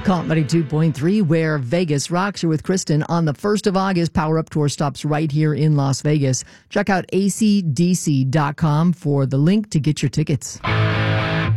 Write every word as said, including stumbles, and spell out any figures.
ninety-two point three, where Vegas rocks. You're with Kristen. On the first of August, Power Up Tour stops right here in Las Vegas. Check out A C D C dot com for the link to get your tickets.